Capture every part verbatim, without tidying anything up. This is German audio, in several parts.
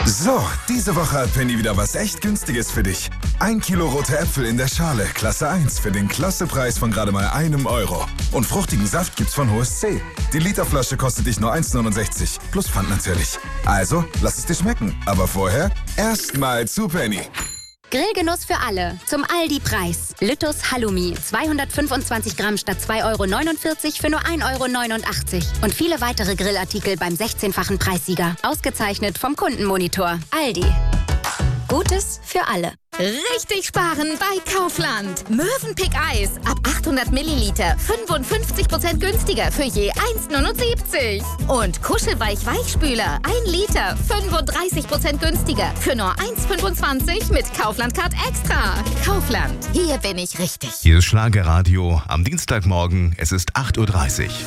So, diese Woche hat Penny wieder was echt Günstiges für dich. Ein Kilo rote Äpfel in der Schale, Klasse eins, für den Klassepreis von gerade mal einem Euro. Und fruchtigen Saft gibt's von H S C. Die Literflasche kostet dich nur eins neunundsechzig, plus Pfand natürlich. Also, lass es dir schmecken. Aber vorher erstmal zu Penny. Grillgenuss für alle. Zum Aldi-Preis. Lüttus Halloumi. zweihundertfünfundzwanzig Gramm statt zwei Euro neunundvierzig für nur ein Euro neunundachtzig. Und viele weitere Grillartikel beim sechzehnfachen Preissieger. Ausgezeichnet vom Kundenmonitor. Aldi. Gutes für alle. Richtig sparen bei Kaufland. Mövenpick Eis ab achthundert Milliliter fünfundfünfzig Prozent günstiger für je eins neunundsiebzig. Und Kuschelweich Weichspüler ein Liter fünfunddreißig Prozent günstiger für nur eins fünfundzwanzig mit Kaufland Card Extra. Kaufland, hier bin ich richtig. Hier ist Schlagerradio am Dienstagmorgen. Es ist acht Uhr dreißig.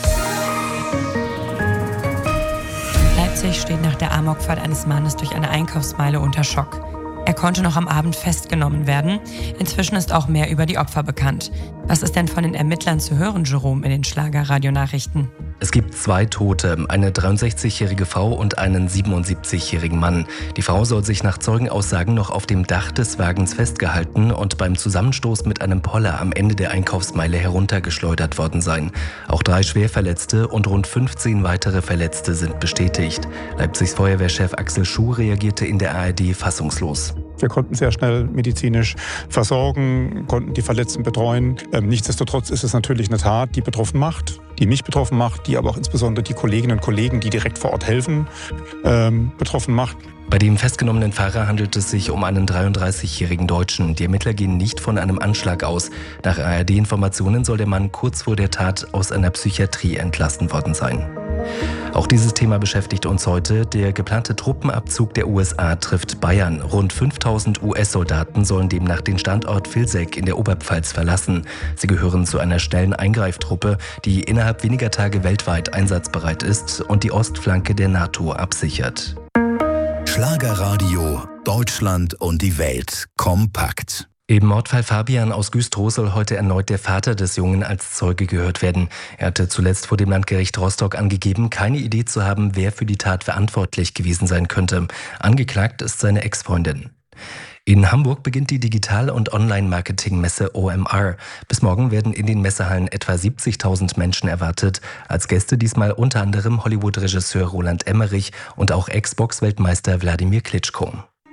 Leipzig steht nach der Amokfahrt eines Mannes durch eine Einkaufsmeile unter Schock. Er konnte noch am Abend festgenommen werden. Inzwischen ist auch mehr über die Opfer bekannt. Was ist denn von den Ermittlern zu hören, Jerome, in den Schlager-Radio-Nachrichten? Es gibt zwei Tote, eine dreiundsechzigjährige Frau und einen siebenundsiebzigjährigen Mann. Die Frau soll sich nach Zeugenaussagen noch auf dem Dach des Wagens festgehalten und beim Zusammenstoß mit einem Poller am Ende der Einkaufsmeile heruntergeschleudert worden sein. Auch drei Schwerverletzte und rund fünfzehn weitere Verletzte sind bestätigt. Leipzigs Feuerwehrchef Axel Schuh reagierte in der A R D fassungslos. Wir konnten sehr schnell medizinisch versorgen, konnten die Verletzten betreuen. Ähm, nichtsdestotrotz ist es natürlich eine Tat, die betroffen macht, die mich betroffen macht, die aber auch insbesondere die Kolleginnen und Kollegen, die direkt vor Ort helfen, ähm, betroffen macht. Bei dem festgenommenen Fahrer handelt es sich um einen dreiunddreißigjährigen Deutschen. Die Ermittler gehen nicht von einem Anschlag aus. Nach A R D-Informationen soll der Mann kurz vor der Tat aus einer Psychiatrie entlassen worden sein. Auch dieses Thema beschäftigt uns heute. Der geplante Truppenabzug der U S A trifft Bayern. Rund fünftausend U S-Soldaten sollen demnach den Standort Vilseck in der Oberpfalz verlassen. Sie gehören zu einer schnellen Eingreiftruppe, die innerhalb weniger Tage weltweit einsatzbereit ist und die Ostflanke der NATO absichert. Schlagerradio, Deutschland und die Welt kompakt. Im Mordfall Fabian aus Güstrow soll heute erneut der Vater des Jungen als Zeuge gehört werden. Er hatte zuletzt vor dem Landgericht Rostock angegeben, keine Idee zu haben, wer für die Tat verantwortlich gewesen sein könnte. Angeklagt ist seine Ex-Freundin. In Hamburg beginnt die Digital- und Online-Marketing-Messe O M R. Bis morgen werden in den Messehallen etwa siebzigtausend Menschen erwartet. Als Gäste diesmal unter anderem Hollywood-Regisseur Roland Emmerich und auch Xbox-Weltmeister Wladimir Klitschko.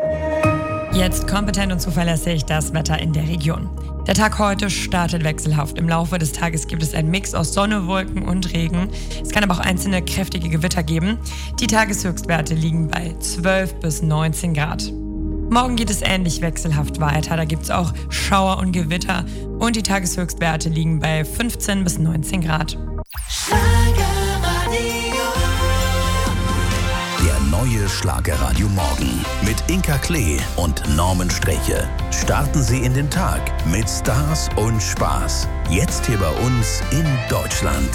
Jetzt kompetent und zuverlässig das Wetter in der Region. Der Tag heute startet wechselhaft. Im Laufe des Tages gibt es einen Mix aus Sonne, Wolken und Regen. Es kann aber auch einzelne kräftige Gewitter geben. Die Tageshöchstwerte liegen bei zwölf bis neunzehn Grad. Morgen geht es ähnlich wechselhaft weiter. Da gibt es auch Schauer und Gewitter. Und die Tageshöchstwerte liegen bei fünfzehn bis neunzehn Grad. Der neue Schlagerradio Morgen mit Inka Klee und Norman Streche. Starten Sie in den Tag mit Stars und Spaß. Jetzt hier bei uns in Deutschland.